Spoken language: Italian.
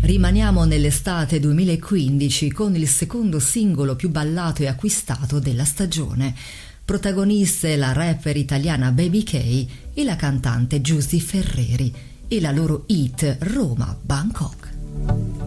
Rimaniamo nell'estate 2015 con il secondo singolo più ballato e acquistato della stagione. Protagoniste la rapper italiana Baby K e la cantante Giusy Ferreri e la loro hit Roma Bangkok.